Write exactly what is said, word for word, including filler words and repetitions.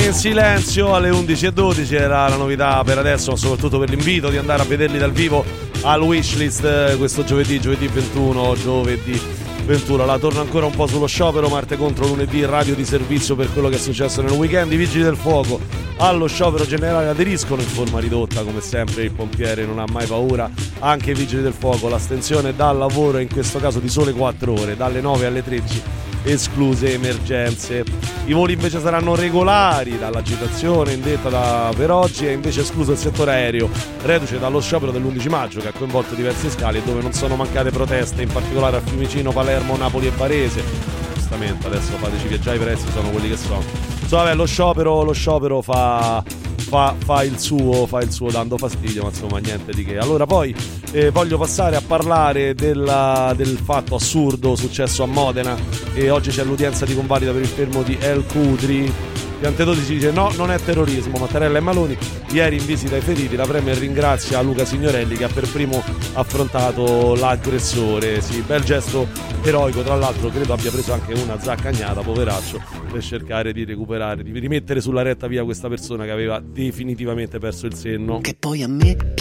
in silenzio alle undici e dodici era la novità per adesso, ma soprattutto per l'invito di andare a vederli dal vivo al Wishlist questo giovedì, giovedì ventuno, giovedì ventuno. La torno ancora un po' sullo sciopero, Marte contro lunedì, radio di servizio per quello che è successo nel weekend. I vigili del fuoco allo sciopero generale aderiscono in forma ridotta, come sempre il pompiere non ha mai paura, anche i vigili del fuoco. L'astensione dal lavoro in questo caso di sole quattro ore, dalle nove alle tredici, escluse emergenze. I voli invece saranno regolari dall'agitazione indetta da per oggi, è invece escluso il settore aereo, reduce dallo sciopero dell'undici maggio che ha coinvolto diverse scali e dove non sono mancate proteste, in particolare a Fiumicino, Palermo, Napoli e Varese. Giustamente adesso fateci che già i prezzi sono quelli che sono. Insomma, vabbè, lo sciopero, lo sciopero fa, fa, fa il suo, fa il suo dando fastidio, ma insomma niente di che. Allora poi eh, voglio passare a parlare della, del fatto assurdo successo a Modena, e oggi c'è l'udienza di convalida per il fermo di El Cudri. Piantedosi dice no, non è terrorismo. Mattarella e Maloni ieri in visita ai feriti, la Premier ringrazia Luca Signorelli che ha per primo affrontato l'aggressore. Sì, bel gesto eroico, tra l'altro credo abbia preso anche una zaccagnata, poveraccio, per cercare di recuperare, di rimettere sulla retta via questa persona che aveva definitivamente perso il senno. Che poi a me